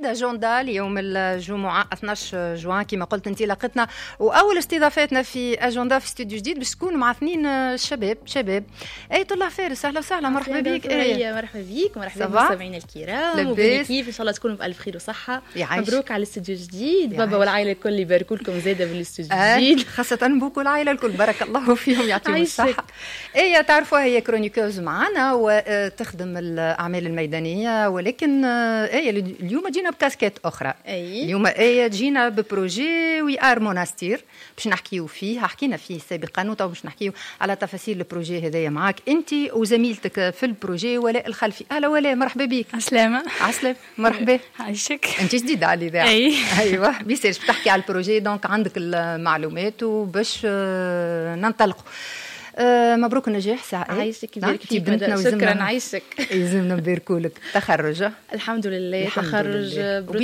جديد أجندا ليوم الجمعة 12 جوان كما قلت أنت لقيتنا، وأول استضافتنا في أجندا في استوديو جديد باش تكون مع اثنين شباب. آية الله فارس، أهلا وسهلا، مرحبا بك. مرحبا بك ومرحبا بالمستمعين الكرام، وكيف إن شاء الله تكونوا بألف خير وصحة. مبروك على الاستوديو الجديد، بابا والعائلة الكل يباركوا لكم زاده بالاستوديو الجديد، خاصة بوكو العائلة الكل بارك الله فيهم يعطيهم الصحة. آية تعرفوها هي كرونيكوز معنا وتخدم الأعمال الميدانية، ولكن آية اليوم جينا بكاسكيت أخرى. اليوم آية جينا ببروجي وي آر موناستير باش نحكيو فيه، حكينا فيه سابقا وتو باش نحكيو على تفاصيل البروجي هذايا معاك أنت وزميلتك في البروجي ولاء الخلفي. أهلا ولاء، مرحبا بك. عسلامة. عسلام، مرحبا. عايشك. أنت جديدة على الإذاعة. أيوة بيسير بتحكي على البروجي، دونك عندك المعلومات وباش ننطلقوا. مبروك النجاح ساعة. عايشك يبارك فيك، شكرا. عايشك. يلزمنا نباركولك. تخرج الحمد لله، تخرج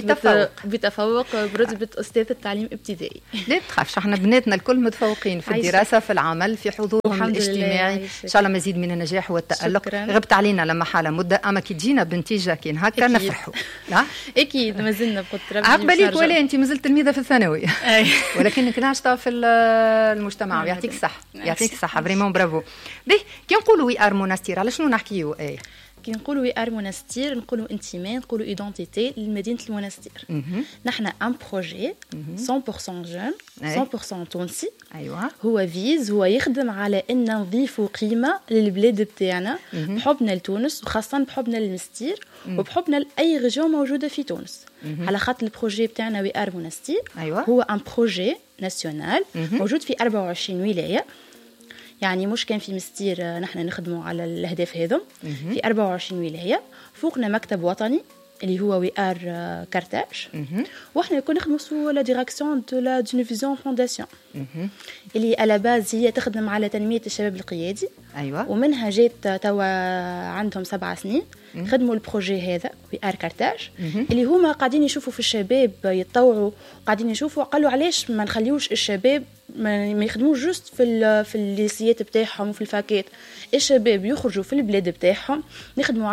بتفوق برتبة أستاذ التعليم ابتدائي. لا تخافش، احنا بناتنا الكل متفوقين في الدراسة، في العمل، في حضورهم الاجتماعي. إن شاء الله مزيد من النجاح والتألق. غبت علينا لما حالة مدة، أما كي تجينا بنتيجة كين هكا نفرحوا. أكيد مازلنا بقدر. عقبة ليك ولا أنت مازلت تلميذة في الثانوية ولكنك ناشطة في المجتمع، ويعطيك الصحة. يعطيك الصحة، فريمون برافو. به كي نقولوا وي ار موناستير على شنو نحكيو؟ كي نقولوا وي ار موناستير نقولوا انتماء، نقولوا ايدونتيتي لمدينه الموناستير. نحن ان بروجي 100% جون 100% تونسي. ايوه، هو يخدم على ان نضيفوا قيمه للبلاد بتاعنا بحبنا لتونس، وخاصه بحبنا للمستير وبحبنا لاي ريجيون موجوده في تونس. على خاطر البروجي بتاعنا وي ار موناستير هو ان بروجي ناسيونال موجود في 24 ولايه. يعني مش كان في مستير نحن نخدموا على الأهداف هذم في 24 ولاية. فوقنا مكتب وطني اللي هو وي ار كارتاج، واحنا نكون نخدموا سو لا ديريكسيون دو لا دونيفيزيون فونداسيون اللي على باز هي تخدم على تنمية الشباب القيادي. أيوة. ومنها جات توا عندهم 7 سنين خدموا البروجي هذا وي ار كارتاج اللي هما قاعدين يشوفوا في الشباب يتطوعوا، قاعدين يشوفوا قالوا علاش ما نخليوش الشباب ما يخدموش جوست في الليسيات بتاعهم وفي الفاكات، الشباب يخرجوا في البلاد بتاعهم نخدموا